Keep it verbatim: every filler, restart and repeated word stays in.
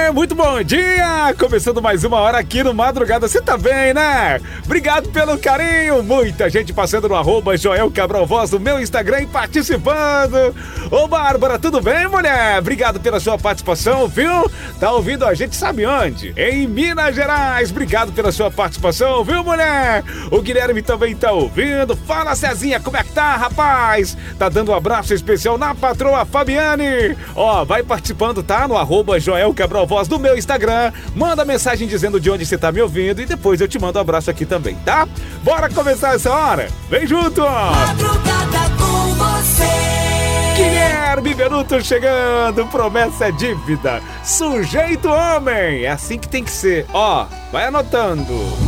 Muito bom dia! Começando mais uma hora aqui no Madrugada. Você tá bem, né? Obrigado pelo carinho. Muita gente passando no arroba Joel Cabral Voz no meu Instagram e participando. Ô, Bárbara, tudo bem, mulher? Obrigado pela sua participação, viu? Tá ouvindo a gente sabe onde? Em Minas Gerais. Obrigado pela sua participação, viu, mulher? O Guilherme também tá ouvindo. Fala, Cezinha, como é que tá, rapaz? Tá dando um abraço especial na patroa Fabiane. Ó, vai participando, tá? No arroba Joel Cabral Voz do meu Instagram. Manda mensagem dizendo de onde você tá me ouvindo e depois eu te mando um abraço aqui também, tá? Bora começar essa hora? Vem junto! Madrugada com você. Guilherme Benuto chegando. Promessa é dívida. Sujeito homem. É assim que tem que ser. Ó, vai anotando.